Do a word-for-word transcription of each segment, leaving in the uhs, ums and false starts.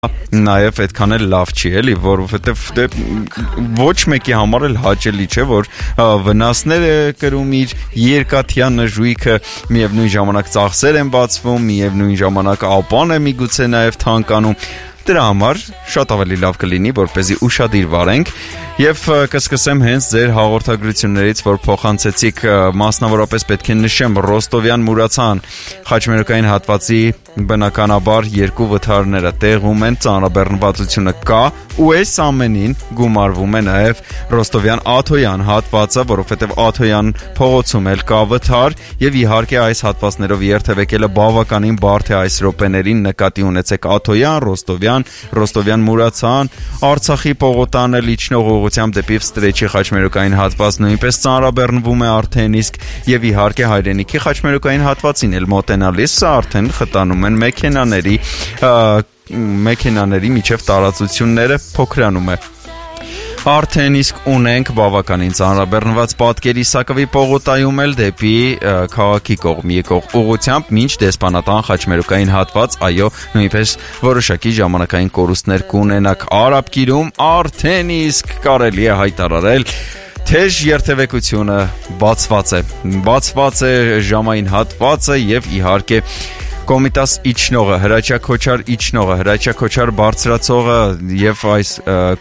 Նաև այդքան էլ լավ չի էլի, որովհետև ոչ մեկի համար էլ հաճելի չէ, որ վնասներ է կրում իր երկաթյա նժույգը, միևնույն ժամանակ ծախսեր են բացվում, միևնույն ժամանակ ապան է միգուցե նաև թանկանում։ Դրա համար շատ ավելի լավ կլինի, որպեսզի ուշադիր վարենք եւ կսկսեմ հենց ձեր հաղորդագրություններից, որ փոխանցեցիք, մասնավորապես պետք է նշեմ Ռոստովյան Մուրացան խաչմերուկային հատվածի բնականաբար երկու վթարները տեղում են, ծանրաբեռնվածությունը կա ու այս ամենին գումարվում է նաև Ռոստովյան Աթոյան հատվածը, որովհետև Աթոյան փողոցում էլ կա վթար եւ իհարկե այս հատվածներով երթևեկելը բավականին բարդ է այս րոպեներին, նկատի ունեցեք Աթոյան, Ռոստովյան, Ռոստովյան Մուրացան, Արցախի պողոտանը իջնող ուղղությամբ դեպի Վստրեչի խաչմերուկային հատված նույնպես ծանրաբեռնվում է արդեն իսկ եւ իհարկե հայրենիքի խաչմերուկային հատվածին էլ մոտենալիս արդեն խտանում են մեքենաների մեքենաների միջև տարածությունները փոքրանում է Արդեն իսկ ունենք բավականին ծանրաբեռնված պատկեր Իսակովի պողոտայում էլ դեպի քաղաքի կողմ եկող ուղղությամբ մինչ դեսպանատան խաչմերուկային հատված, այո, նույնպես որոշակի ժամանակային կորուստներ կունենաք Արաբկիրում, արդեն իսկ կարելի է հայտարարել Թեժ երթևեկությունը բացված է, բացված է ժամային հատվածը եւ իհարկե Կոմիտաս իջնողը, Հրաչյա Քոչար իջնողը, Հրաչյա Քոչար բարձրացողը եւ այս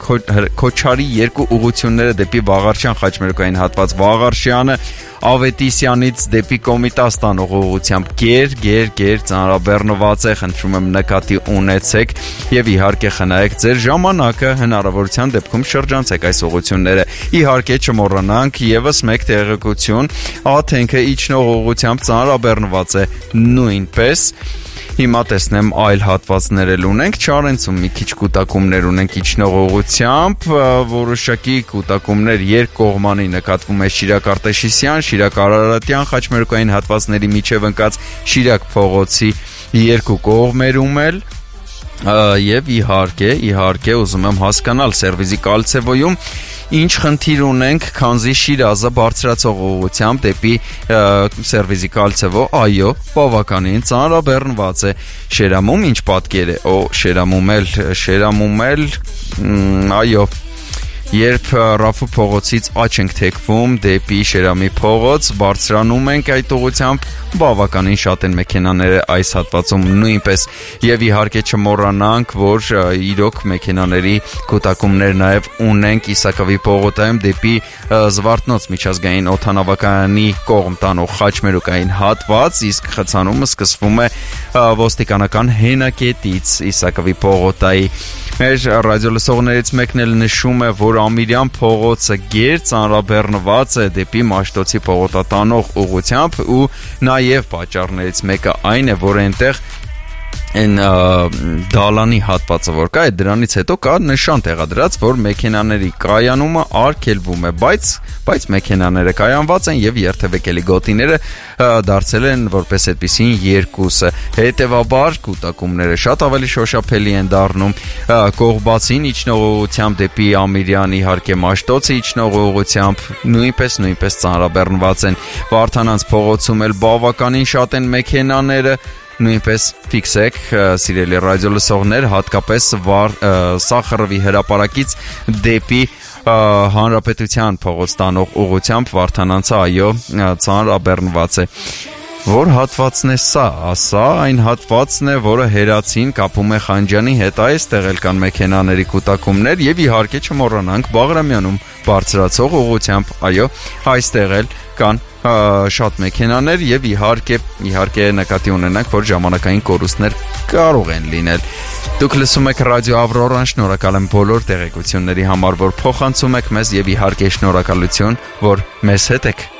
Քոչարի երկու ուղությունները դեպի Վաղարշյան խաչմերուկային հատված Վաղարշյանը Ավետիսյանից դեպի Կոմիտաս տանող ուղությամբ գեր, գեր, գեր ծանրաբեռնված է, խնդրում եմ նկատի ունեցեք եւ իհարկե խնայեք ձեր ժամանակը, հնարավորության դեպքում շրջանցեք այս ուղությունները։ Իհարկե չմոռանանք եւս մեկ տեղեկություն, Աթենքը իջնող ուղությամբ ծանրաբեռնված է նույնպես Հիմա տեսնեմ այլ հատվածներ էլ ունենք, Չարենցում մի քիչ կուտակումներ ունենք իջնող ուղությամբ, որոշակի կուտակումներ երկկողմանի նկատվում է Շիրակ Արտաշիսյան, Շիրակ Արարատյան խաչմերուկային հատվածների միջև ընկած Շիրակ փողոցի երկու կողմերում էլ եւ իհարկե, իհարկե ուզում եմ հասկանալ Սերվիզի Կալցևոյում Ինչ խնդիր ունենք, քանզի Շիրազը բարձրացող ուղղությամբ դեպի Սերվիզի Կալցևո, այո, բավականին ծանրաբեռնված է Շերամում ինչ պատկեր է, օ, Շերամում էլ, Շերամում էլ, այո Երբ Ռաֆու փողոցից աջ ենք թեքվում դեպի Շերամի փողոց, բարձրանում ենք այդ ուղղությամբ, բավականին շատ են մեքենաները այս հատվածում նույնպես եւ իհարկե չմոռանանք, որ իրոք մեքենաների կուտակումներ նաեւ ունենք Իսակովի պողոտայում դեպի Զվարթնոց միջազգային օդանավակայանի կողմ տանող խաչմերուկային հատված, իսկ խցանումը սկսվում է ոստիկանական հենակետից Իսակովի պողոտայի Մեր ռադիոլսողներից մեկն էլ նշում է, որ Ամիրյան փողոցը գեր ծանրաբեռնված է դեպի Մաշտոցի պողոտատանող ուղղությամբ ու նաև պատճառներից մեկը այն է, որ այնտեղ Այն դալանի հատվածը որ կա, դրանից հետո կա նշան տեղադրած, որ մեքենաների կայանումը արգելվում է, բայց բայց մեքենաները կայանված են եւ երթևեկելի գոտիները դարձել են որպես այդպեսին երկուսը։ Հետևաբար կուտակումները շատ ավելի շոշափելի են դառնում Կողբացին իջնող ուղղությամբ դեպի Ամիրյան իհարկե Մաշտոցը իջնող ուղղությամբ նույնպես նույնպես ծանրաբեռնված են Վարդանանց փողոցում էլ բավականին շատ են մեքենաները Նույնպես ֆիքսեք, սիրելի ռադիոլսողներ, հատկապես Սախարովի հրապարակից դեպի Հանրապետության փողոց տանող ուղղությամբ Վարդանանցը, այո, ծանրաբեռնված է Որ հատվածն է սա, ասա այն հատվածն է, որը Հերացին կապում է Խանջյանի հետ, այստեղ էլ կան մեքենաների կուտակումներ եւ իհարկե չմոռանանք Բաղրամյանում բարձրացող ուղղությամբ, այո, այստեղ էլ կան շատ մեքենաներ եւ իհարկե իհարկե նկատի ունենանք, որ ժամանակային կորուստներ կարող են լինել։ Դուք լսում եք ռադիո Ավրորան, շնորհակալ եմ բոլոր տեղեկությունների համար, որ փոխանցում եք մեզ եւ իհարկե շնորհակալություն, որ մեզ հետ եք